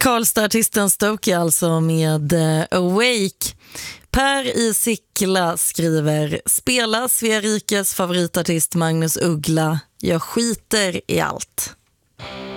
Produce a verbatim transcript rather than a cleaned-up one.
Karlstad-artisten Stokey alltså med uh, Awake. Per i Sickla skriver: spela Svea rikes favoritartist Magnus Uggla. Jag skiter i allt.